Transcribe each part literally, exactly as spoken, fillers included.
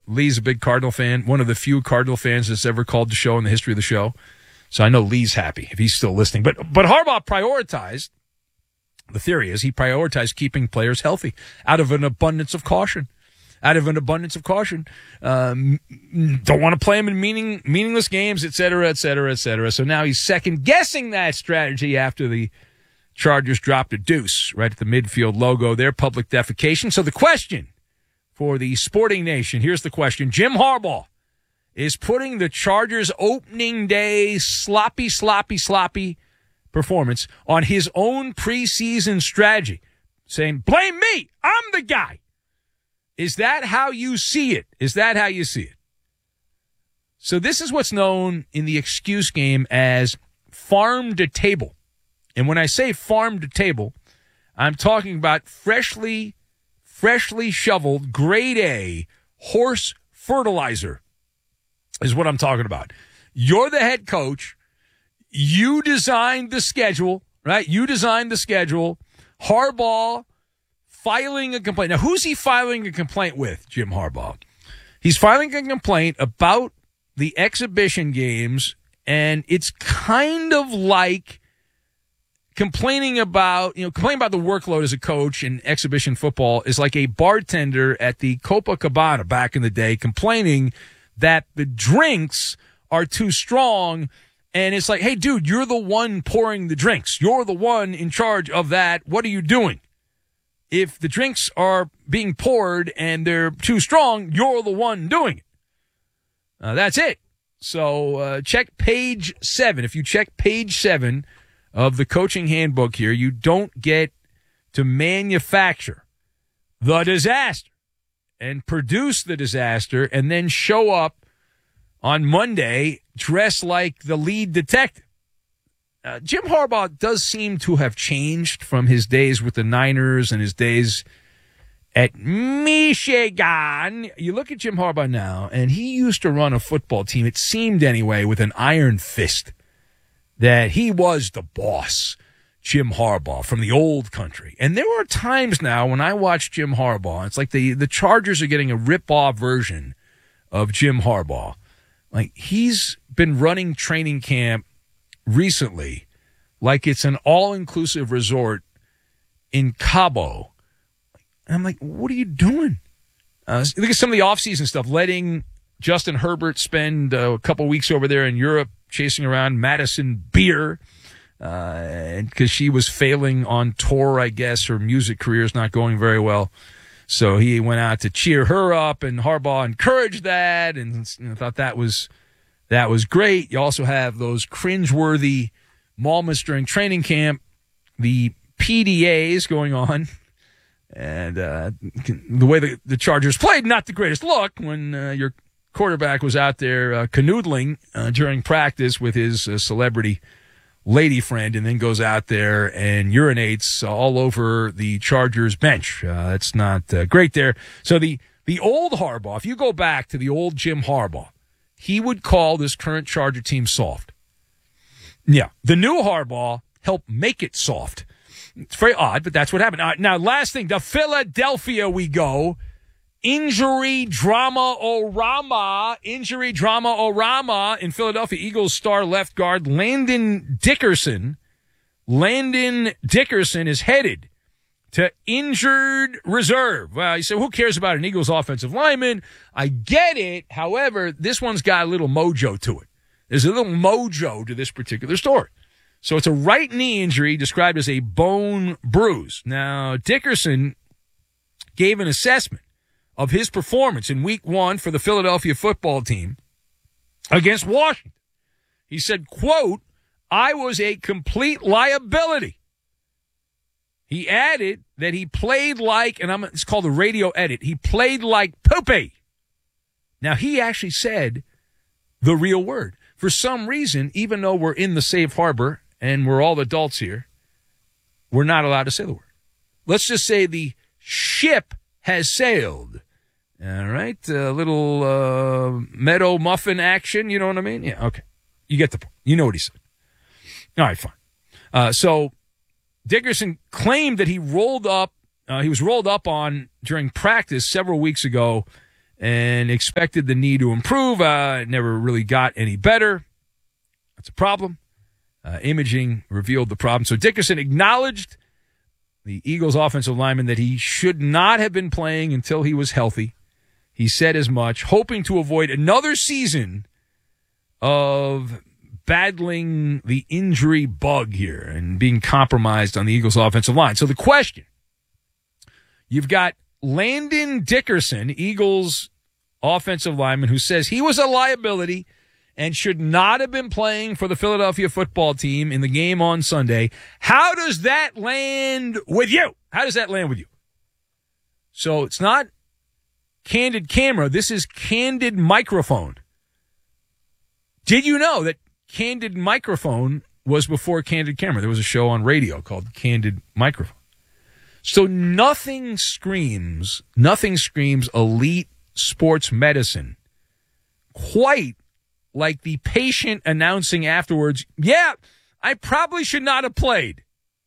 Lee's a big Cardinal fan, one of the few Cardinal fans that's ever called the show in the history of the show. So I know Lee's happy if he's still listening. But but Harbaugh prioritized, the theory is he prioritized keeping players healthy out of an abundance of caution. Out of an abundance of caution. Um, don't want to play him in meaning, meaningless games, et cetera, et cetera, et cetera. So now he's second-guessing that strategy after the Chargers dropped a deuce right at the midfield logo, their public defecation. So the question for the Sporting Nation, here's the question. Jim Harbaugh is putting the Chargers' opening day sloppy, sloppy, sloppy performance on his own preseason strategy, saying, blame me, I'm the guy. Is that how you see it? Is that how you see it? So this is what's known in the excuse game as farm to table. And when I say farm to table, I'm talking about freshly, freshly shoveled grade A horse fertilizer is what I'm talking about. You're the head coach. You designed the schedule, right? You designed the schedule. Harbaugh filing a complaint. Now, who's he filing a complaint with, Jim Harbaugh? He's filing a complaint about the exhibition games, and it's kind of like complaining about, you know, complaining about the workload as a coach in exhibition football is like a bartender at the Copacabana back in the day complaining that the drinks are too strong. And it's like, hey, dude, you're the one pouring the drinks. You're the one in charge of that. What are you doing? If the drinks are being poured and they're too strong, you're the one doing it. Uh, that's it. So uh, check page seven. If you check page seven of the coaching handbook here, you don't get to manufacture the disaster and produce the disaster and then show up on Monday dressed like the lead detective. Uh, Jim Harbaugh does seem to have changed from his days with the Niners and his days at Michigan. You look at Jim Harbaugh now, and he used to run a football team, it seemed anyway, with an iron fist, that he was the boss, Jim Harbaugh, from the old country. And there are times now when I watch Jim Harbaugh, it's like the, the Chargers are getting a rip-off version of Jim Harbaugh. Like, he's been running training camp recently like it's an all-inclusive resort in Cabo. And I'm like, what are you doing? Uh, look at some of the off-season stuff, letting Justin Herbert spend uh, a couple weeks over there in Europe chasing around Madison Beer uh, because she was failing on tour, I guess. Her music career is not going very well. So he went out to cheer her up, and Harbaugh encouraged that and you know, thought that was that was great. You also have those cringeworthy moments during training camp, the P D As going on, and uh, the way the, the Chargers played, not the greatest look when uh, your quarterback was out there uh, canoodling uh, during practice with his uh, celebrity lady friend and then goes out there and urinates all over the Chargers bench. Uh, that's not uh, great there. So the, the old Harbaugh, if you go back to the old Jim Harbaugh, he would call this current Charger team soft. Yeah. The new Harbaugh helped make it soft. It's very odd, but that's what happened. Now, now last thing, to Philadelphia we go. Injury drama orama. Injury drama orama in Philadelphia. Eagles star left guard Landon Dickerson. Landon Dickerson is headed to injured reserve. Well, you say, who cares about an Eagles offensive lineman? I get it. However, this one's got a little mojo to it. There's a little mojo to this particular story. So it's a right knee injury described as a bone bruise. Now, Dickerson gave an assessment of his performance in week one for the Philadelphia football team against Washington. He said, quote, I was a complete liability. He added that he played like, and I'm, it's called a radio edit, he played like poopy. Now, he actually said the real word. For some reason, even though we're in the safe harbor and we're all adults here, we're not allowed to say the word. Let's just say the ship has sailed. All right, a little uh, meadow muffin action, you know what I mean? Yeah, okay. You get the point. You know what he said. All right, fine. Uh, so Dickerson claimed that he rolled up, uh, he was rolled up on during practice several weeks ago and expected the knee to improve. Uh, it never really got any better. That's a problem. Uh, imaging revealed the problem. So Dickerson acknowledged the Eagles offensive lineman that he should not have been playing until he was healthy. He said as much, hoping to avoid another season of battling the injury bug here and being compromised on the Eagles offensive line. So the question, you've got Landon Dickerson, Eagles offensive lineman, who says he was a liability and should not have been playing for the Philadelphia football team in the game on Sunday. How does that land with you? How does that land with you? So it's not candid camera. This is candid microphone. Did you know that candid microphone was before candid camera? There was a show on radio called Candid Microphone. So nothing screams, nothing screams elite sports medicine quite like the patient announcing afterwards, yeah, I probably should not have played.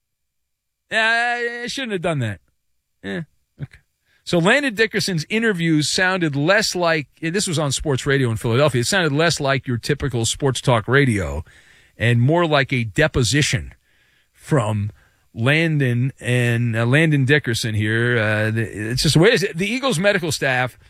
Uh, I shouldn't have done that. Yeah, okay. So Landon Dickerson's interviews sounded less like, this was on sports radio in Philadelphia, it sounded less like your typical sports talk radio and more like a deposition from Landon and uh, Landon Dickerson here. Uh, it's just the way it is. The Eagles medical staff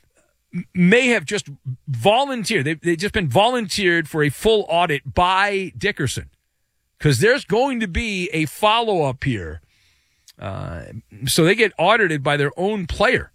may have just volunteered. They've, they've just been volunteered for a full audit by Dickerson because there's going to be a follow-up here. Uh, so they get audited by their own player.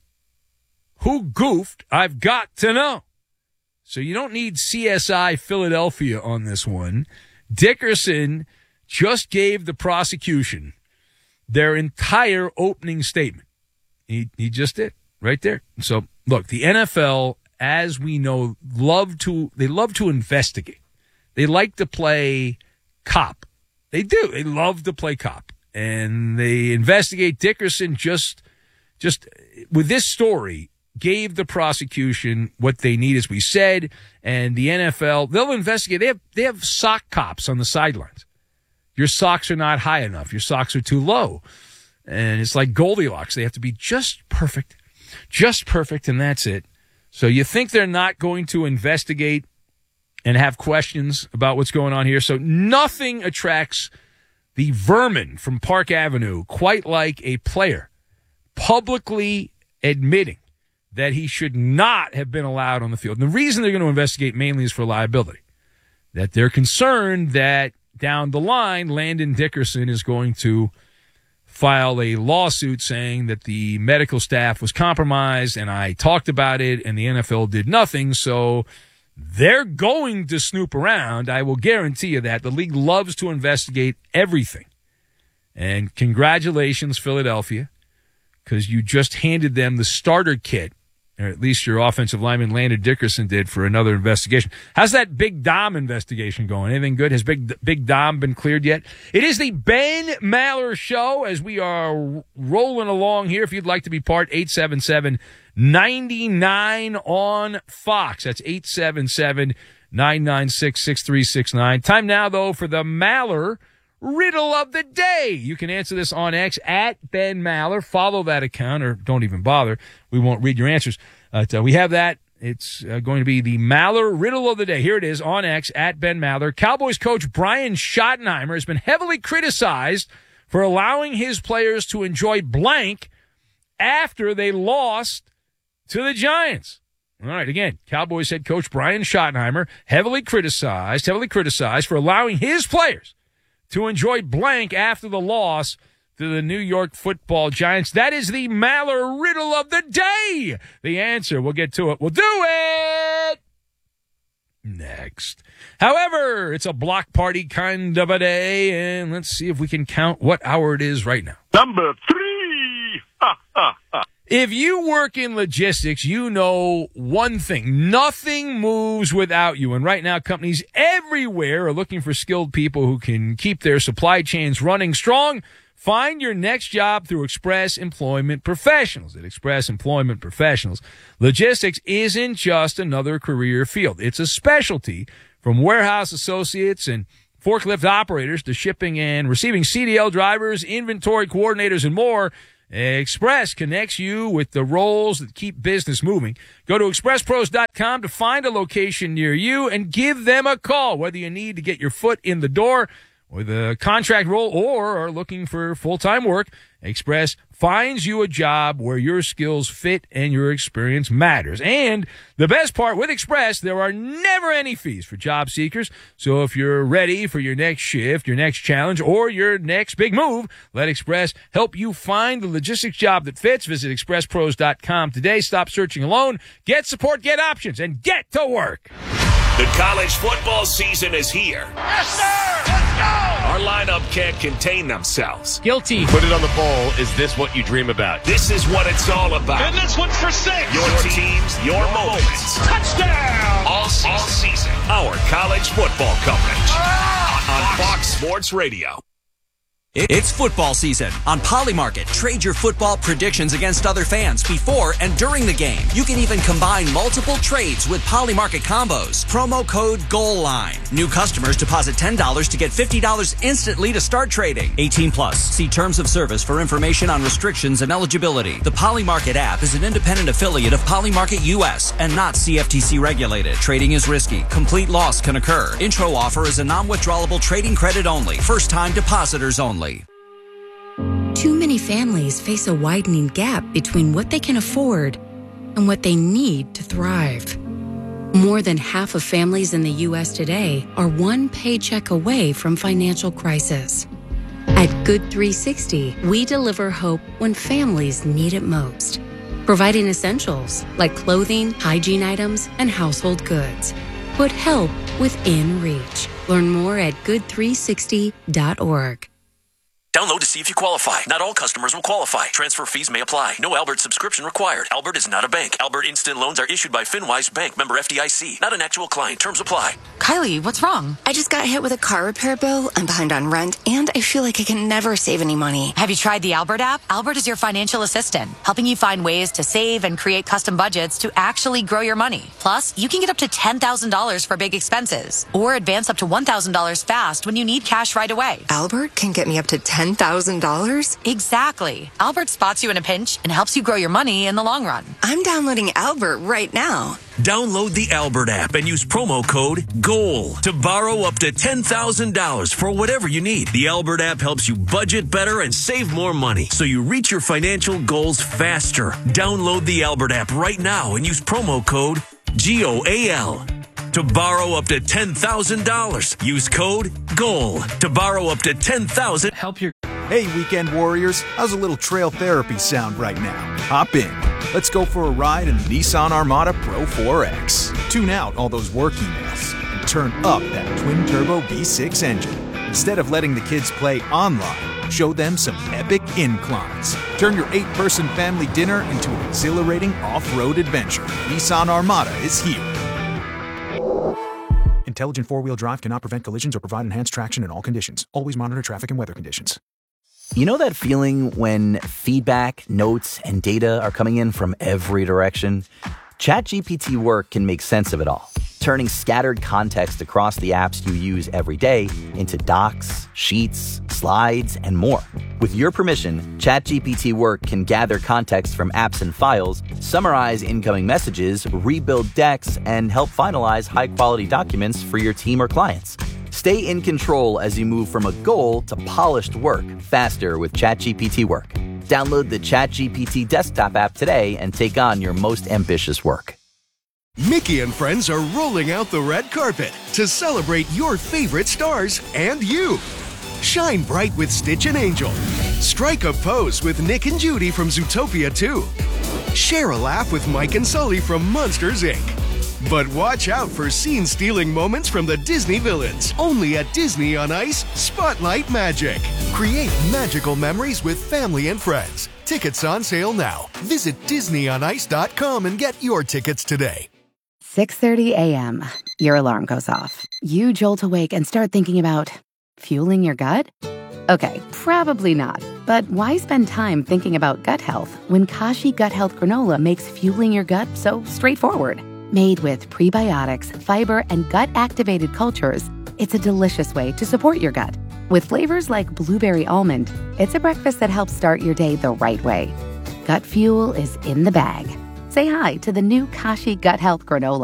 Who goofed? I've got to know. So you don't need C S I Philadelphia on this one. Dickerson just gave the prosecution their entire opening statement. He he just did right there. So look, the N F L, as we know, love to they love to investigate. They like to play cop. They do. They love to play cop. And they investigate. Dickerson just just with this story gave the prosecution what they need, as we said, and the N F L, they'll investigate. They have they have sock cops on the sidelines. Your socks are not high enough. Your socks are too low. And it's like Goldilocks. They have to be just perfect. Just perfect, and that's it. So you think they're not going to investigate and have questions about what's going on here? So nothing attracts the vermin from Park Avenue quite like a player publicly admitting that he should not have been allowed on the field. And the reason they're going to investigate mainly is for liability. That they're concerned that down the line, Landon Dickerson is going to file a lawsuit saying that the medical staff was compromised and I talked about it and the N F L did nothing. So they're going to snoop around. I will guarantee you that. The league loves to investigate everything. And congratulations, Philadelphia, because you just handed them the starter kit, or at least your offensive lineman Landon Dickerson did, for another investigation. How's that Big Dom investigation going? Anything good? Has Big Big Dom been cleared yet? It is the Ben Maller Show as we are rolling along here. If you'd like to be part, eight seven seven, nine nine on Fox. That's eight seven seven, nine nine six, six three six nine. Time now, though, for the Maller Riddle of the Day. You can answer this on X at Ben Maller. Follow that account, or don't even bother. We won't read your answers. But uh, we have that. It's uh, going to be the Maller Riddle of the Day. Here it is on X at Ben Maller. Cowboys coach Brian Schottenheimer has been heavily criticized for allowing his players to enjoy blank after they lost to the Giants. All right, again, Cowboys head coach Brian Schottenheimer heavily criticized, heavily criticized for allowing his players to enjoy blank after the loss to the New York Football Giants. That is the Maller Riddle of the Day. The answer, we'll get to it. We'll do it next. However, it's a block party kind of a day, and let's see if we can count what hour it is right now. Number three. Ha, ha, ha. If you work in logistics, you know one thing. Nothing moves without you. And right now, companies everywhere are looking for skilled people who can keep their supply chains running strong. Find your next job through Express Employment Professionals. At Express Employment Professionals, logistics isn't just another career field. It's a specialty, from warehouse associates and forklift operators to shipping and receiving C D L drivers, inventory coordinators, and more. Express connects you with the roles that keep business moving. Go to express pros dot com to find a location near you and give them a call, whether you need to get your foot in the door with a contract role or are looking for full-time work. Express finds you a job where your skills fit and your experience matters. And the best part, with Express, there are never any fees for job seekers. So if you're ready for your next shift, your next challenge, or your next big move, let Express help you find the logistics job that fits. Visit express pros dot com today. Stop searching alone. Get support, get options, and get to work. The college football season is here. Yes, sir! Let's go! Our lineup can't contain themselves. Guilty. Put it on the bowl. Is this what you dream about? This is what it's all about. And this one's for six! Your teams, your moments. Touchdown! All season. All season. Our college football coverage. Ah! On Fox Sports Radio. It's football season. On Polymarket, trade your football predictions against other fans before and during the game. You can even combine multiple trades with Polymarket combos. Promo code GOALLINE. New customers deposit ten dollars to get fifty dollars instantly to start trading. eighteen plus. See terms of service for information on restrictions and eligibility. The Polymarket app is an independent affiliate of Polymarket U S and not C F T C regulated. Trading is risky. Complete loss can occur. Intro offer is a non-withdrawable trading credit only. First-time depositors only. Too many families face a widening gap between what they can afford and what they need to thrive. More than half of families in the U S today are one paycheck away from financial crisis. At Good three sixty, we deliver hope when families need it most, providing essentials like clothing, hygiene items, and household goods. Put help within reach. Learn more at good three sixty dot org. Download to see if you qualify. Not all customers will qualify. Transfer fees may apply. No Albert subscription required. Albert is not a bank. Albert Instant Loans are issued by FinWise Bank, member F D I C. Not an actual client. Terms apply. Kylie, what's wrong? I just got hit with a car repair bill. I'm behind on rent, and I feel like I can never save any money. Have you tried the Albert app? Albert is your financial assistant, helping you find ways to save and create custom budgets to actually grow your money. Plus, you can get up to ten thousand dollars for big expenses, or advance up to one thousand dollars fast when you need cash right away. Albert can get me up to ten thousand dollars? Exactly. Albert spots you in a pinch and helps you grow your money in the long run. I'm downloading Albert right now. Download the Albert app and use promo code GOAL to borrow up to ten thousand dollars for whatever you need. The Albert app helps you budget better and save more money so you reach your financial goals faster. Download the Albert app right now and use promo code G O A L to borrow up to ten thousand dollars. Use code GOAL to borrow up to ten thousand dollars. Help your... Hey, weekend warriors, how's a little trail therapy sound right now? Hop in. Let's go for a ride in the Nissan Armada Pro four X. Tune out all those work emails and turn up that twin-turbo V six engine. Instead of letting the kids play online, show them some epic inclines. Turn your eight-person family dinner into an exhilarating off-road adventure. Nissan Armada is here. Intelligent four-wheel drive cannot prevent collisions or provide enhanced traction in all conditions. Always monitor traffic and weather conditions. You know that feeling when feedback, notes, and data are coming in from every direction? ChatGPT Work can make sense of it all, turning scattered context across the apps you use every day into docs, sheets, slides, and more. With your permission, ChatGPT Work can gather context from apps and files, summarize incoming messages, rebuild decks, and help finalize high-quality documents for your team or clients. Stay in control as you move from a goal to polished work faster with ChatGPT Work. Download the ChatGPT desktop app today and take on your most ambitious work. Mickey and friends are rolling out the red carpet to celebrate your favorite stars and you. Shine bright with Stitch and Angel. Strike a pose with Nick and Judy from Zootopia two. Share a laugh with Mike and Sully from Monsters, Incorporated. But watch out for scene-stealing moments from the Disney villains. Only at Disney on Ice Spotlight Magic. Create magical memories with family and friends. Tickets on sale now. Visit disney on ice dot com and get your tickets today. six thirty a.m. Your alarm goes off. You jolt awake and start thinking about fueling your gut? Okay, probably not. But why spend time thinking about gut health when Kashi Gut Health Granola makes fueling your gut so straightforward? Made with prebiotics, fiber, and gut-activated cultures, it's a delicious way to support your gut. With flavors like blueberry almond, it's a breakfast that helps start your day the right way. Gut Fuel is in the bag. Say hi to the new Kashi Gut Health Granola.